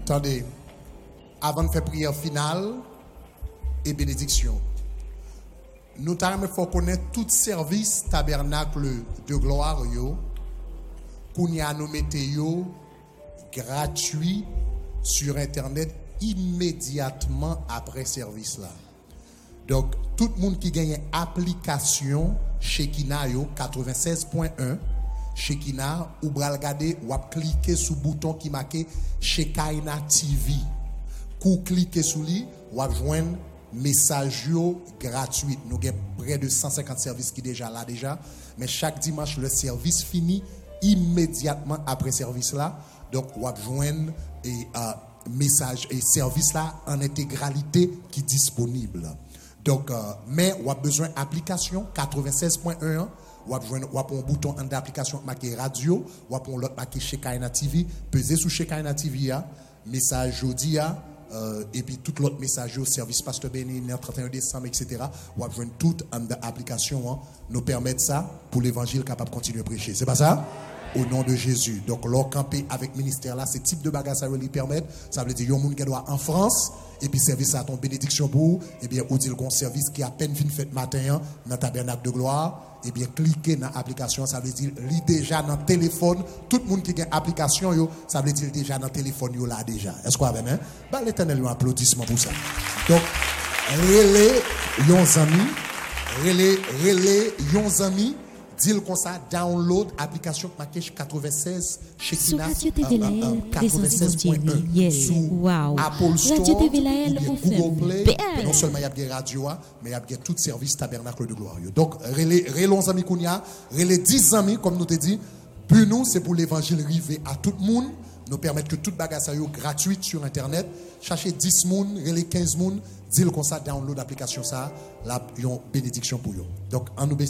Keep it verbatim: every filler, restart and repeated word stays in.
Attendez, avant de faire prière finale et bénédiction, nous il faut connaître tout service tabernacle de gloire yo, qu'on y a nous mette yo gratuit sur internet immédiatement après service là. Donc tout le monde qui gagne application Shekinah yo quatre-vingt-seize point un Shekinah ou bral regarder ou cliquer sur bouton qui marqué Shekinah T V. Pour cliquer sur lui, ou joindre message yo gratuit. Nous avons près de cent cinquante services qui déjà là déjà, mais chaque dimanche le service finit immédiatement après service là. Donc ou joindre et euh, message et service là en intégralité qui est disponible. Donc euh, mais ou a besoin application quatre-vingt-seize point un ou a besoin ou a un bouton en d'application marqué radio ou a l'autre marqué Shekinah T V, peser sur Shekinah T V a message jodi a Euh, et puis tout l'autre message au service Pasteur Béni le trente et un décembre, et cetera. On va joindre toute application hein, nous permettre ça pour l'évangile capable de continuer à prêcher. C'est pas ça? Au nom de Jésus. Donc, leur camper avec ministère là, ce type de bagages ça lui permettre. Ça veut dire qu'il y a un monde qui doit en France, et puis service à ton bénédiction pour, et bien, ou dire qu'on service qui a à peine fin fête matin hein, dans le tabernacle de gloire. Et bien, cliquer dans l'application, ça veut dire, lit déjà dans le téléphone. Tout le monde qui a une application, yo, ça veut dire déjà dans le téléphone, yo, là déjà. Est-ce qu'on a bien, hein? Bah, l'Éternel, un applaudissement pour ça. Donc, relais, yon amis, relais, relais, yon amis, dis-le comme ça, download application marquée quatre-vingt-seize Shekinah quatre-vingt-seize point un sous Apple Store ou bien Google Play. Non seulement il y a des radios, mais il y a tout service tabernacle de gloire. Donc, relons amis Kounia, relais dix amis, comme nous te dit, pour nous, c'est pour l'évangile arriver à tout le monde, nous permettre que toute bagage soit gratuite sur Internet. Cherchez dix moun, relais quinze moun, dis-le comme ça, download l'application ça, là, une bénédiction pour vous. Donc, en nous